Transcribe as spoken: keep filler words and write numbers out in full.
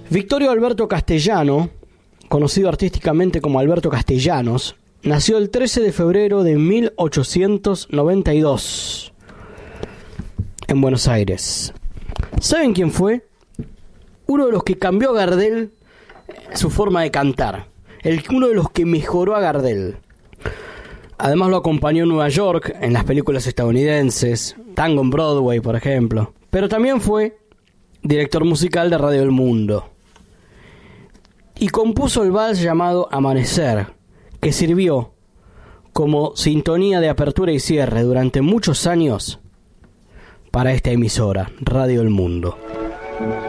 Victorio Alberto Castellano, conocido artísticamente como Alberto Castellanos, nació el trece de febrero de mil ochocientos noventa y dos en Buenos Aires. ¿Saben quién fue? Uno de los que cambió a Gardel su forma de cantar. El, uno de los que mejoró a Gardel. Además lo acompañó en Nueva York, en las películas estadounidenses, Tango en Broadway, por ejemplo. Pero también fue director musical de Radio El Mundo. Y compuso el vals llamado Amanecer, que sirvió como sintonía de apertura y cierre durante muchos años para esta emisora, Radio El Mundo.